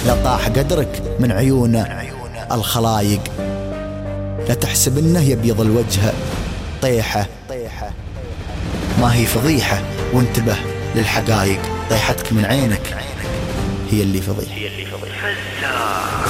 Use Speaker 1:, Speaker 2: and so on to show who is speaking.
Speaker 1: لا طاح قدرك من عيون الخلايق، لا تحسب انه يبيض الوجه طيحة، ما هي فضيحة وانتبه للحقائق، طيحتك من عينك هي اللي فضيحة.